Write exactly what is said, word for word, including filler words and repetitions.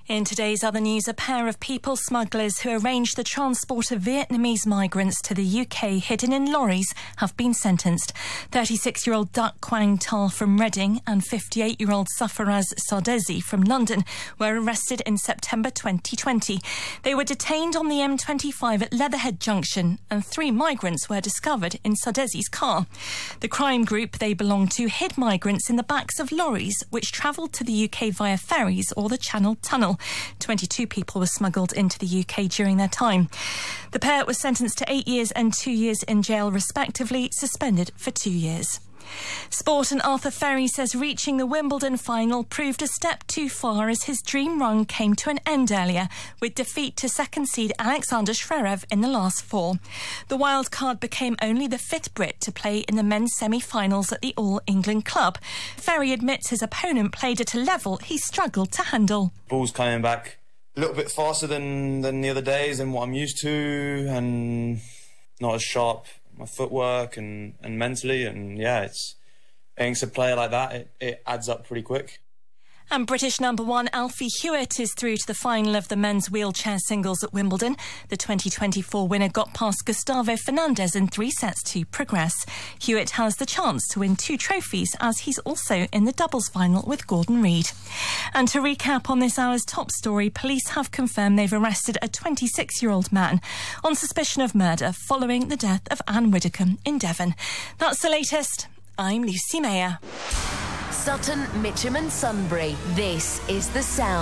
In today's other news, a pair of people smugglers who arranged the transport of Vietnamese migrants to the U K hidden in lorries have been sentenced. thirty-six-year-old Duc Quang Tal from Reading and fifty-eight-year-old Safaraz Sardezi from London were arrested in September twenty twenty. They were detained on the M twenty-five at Leatherhead Junction, and three migrants were discovered in Sardezi's car. The crime group they belonged to hid migrants in the backs of lorries which travelled to the U K via ferries or the Channel Tunnel. twenty-two people were smuggled into the U K during their time. The pair was sentenced to eight years and two years in jail respectively, suspended for two years. Sport, and Arthur Ferry says reaching the Wimbledon final proved a step too far as his dream run came to an end earlier with defeat to second seed Alexander Zverev in the last four. The wild card became only the fifth Brit to play in the men's semi-finals at the All England Club. Ferry admits his opponent played at a level he struggled to handle. Ball's coming back a little bit faster than, than the other days and what I'm used to, and not as sharp. My footwork and, and mentally, and yeah, it's against a player like that, it, it adds up pretty quick. And British number one Alfie Hewitt is through to the final of the men's wheelchair singles at Wimbledon. The twenty twenty-four winner got past Gustavo Fernandez in three sets to progress. Hewitt has the chance to win two trophies as he's also in the doubles final with Gordon Reid. And to recap on this hour's top story, police have confirmed they've arrested a twenty-six-year-old man on suspicion of murder following the death of Anne Widdecombe in Devon. That's the latest. I'm Lucy Mayer. Sutton, Mitcham and Sunbury. This is The Sound.